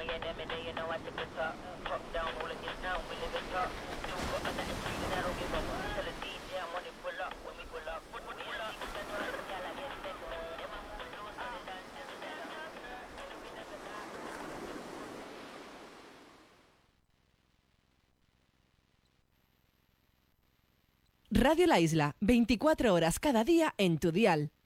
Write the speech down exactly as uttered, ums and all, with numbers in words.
Radio La Isla, veinticuatro horas cada día en tu dial.